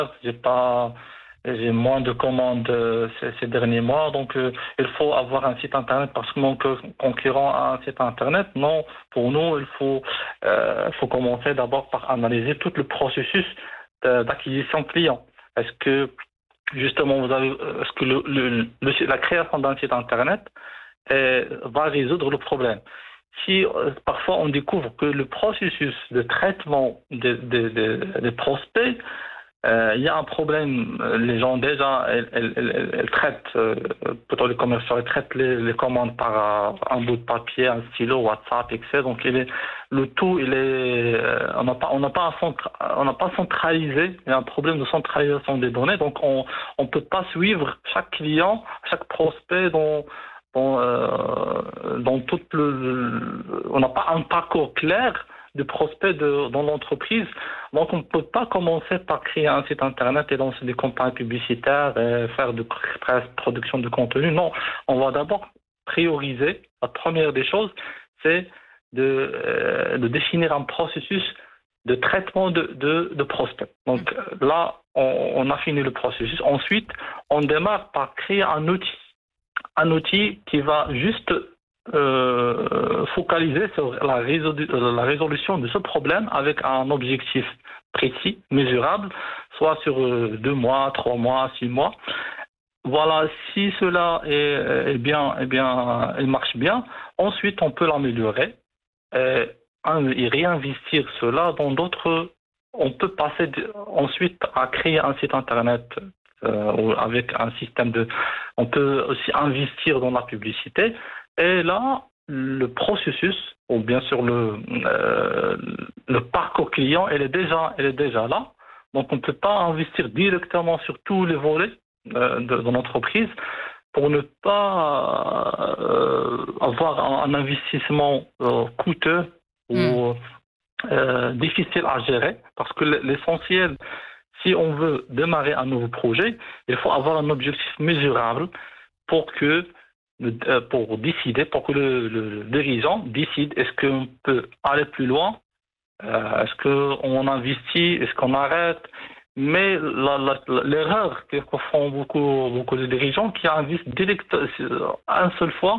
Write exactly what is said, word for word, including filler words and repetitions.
j'ai pas, j'ai moins de commandes euh, ces, ces derniers mois, donc euh, il faut avoir un site internet parce que mon co- concurrent a un site internet. Non, pour nous, il faut, euh, faut commencer d'abord par analyser tout le processus de- d'acquisition client. Est-ce que justement vous avez, euh, est-ce que le, le- le- la création d'un site internet euh, va résoudre le problème? Si euh, parfois on découvre que le processus de traitement des, des, des, des prospects, euh, il y a un problème. Euh, Les gens déjà, elles, elles, elles, elles traitent, euh, plutôt les commerciaux, elles traitent les, les commandes par euh, un bout de papier, un stylo, WhatsApp, et cetera. Donc il est, le tout, il est, euh, on n'a pas, on n'a pas, un centra- on n'a pas centralisé. Il y a un problème de centralisation des données. Donc on, on peut pas suivre chaque client, chaque prospect dans dans, euh, dans tout le, le- on n'a pas un parcours clair de prospects de, dans l'entreprise. Donc, on ne peut pas commencer par créer un site internet et lancer des campagnes publicitaires et faire de presse, production de contenu. Non, on va d'abord prioriser. La première des choses, c'est de, euh, de définir un processus de traitement de, de, de prospects. Donc là, on, on a fini le processus. Ensuite, on démarre par créer un outil. Un outil qui va juste euh, focaliser sur la, résolu- la résolution de ce problème avec un objectif précis, mesurable, soit sur euh, deux mois, trois mois, six mois. Voilà, si cela est, est bien, eh bien, il marche bien, ensuite on peut l'améliorer et, et réinvestir cela dans d'autres. On peut passer de- ensuite à créer un site internet euh, ou avec un système de. On peut aussi investir dans la publicité. Et là, le processus, ou bien sûr le, euh, le parcours client, elle est déjà, elle est déjà là. Donc on ne peut pas investir directement sur tous les volets euh, de, de l'entreprise pour ne pas euh, avoir un, un investissement euh, coûteux Hmm. ou euh, difficile à gérer. Parce que l'essentiel, si on veut démarrer un nouveau projet, il faut avoir un objectif mesurable pour que euh, pour décider, pour que le, le dirigeant décide est-ce qu'on peut aller plus loin, euh, est-ce qu'on investit, est-ce qu'on arrête. Mais la- la- l'erreur que font beaucoup, beaucoup de dirigeants qui investissent direct, une seule fois